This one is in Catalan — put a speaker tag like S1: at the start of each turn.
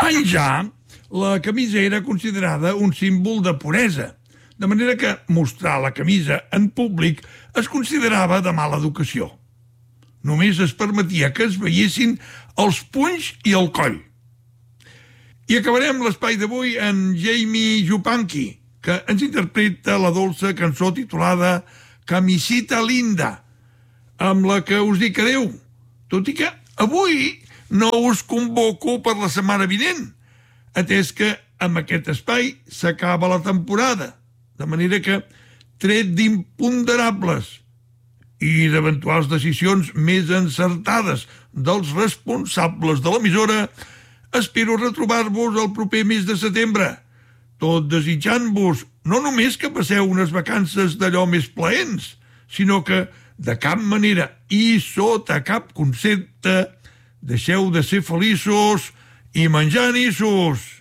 S1: Anys ja, la camisa era considerada un símbol de puresa, de manera que mostrar la camisa en públic es considerava de mala educació. Només es permetia que es veiessin els punys i el coll. I acabarem l'espai d'avui amb Jamie Yupanqui, que ens interpreta la dolça cançó titulada Camisita Linda, amb la que us dic adeu, tot i que avui no us convoco per la setmana vinent, atès que amb aquest espai s'acaba la temporada, de manera que, tret d'imponderables i d'eventuals decisions més encertades dels responsables de l'emissora, espero retrobar-vos el proper mes de setembre, tot desitjant-vos no només que passeu unes vacances d'allò més plaents, sinó que, de cap manera i sota cap concepte, deixeu de ser feliços i menjar anissos.